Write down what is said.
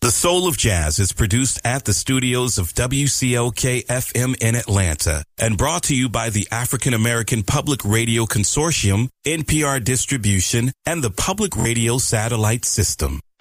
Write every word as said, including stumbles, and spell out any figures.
The Soul of Jazz is produced at the studios of W C L K F M in Atlanta and brought to you by the African American Public Radio Consortium, N P R Distribution, and the Public Radio Satellite System.